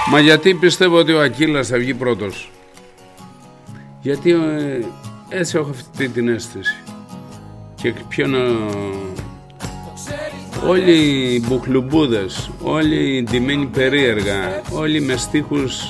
Μα γιατί πιστεύω ότι ο Ακύλας θα βγει πρώτος? Γιατί έτσι έχω αυτή την αίσθηση. Και ποιον... όλοι οι μπουκλουμπούδες, όλοι ντυμένοι περίεργα, όλοι με στίχους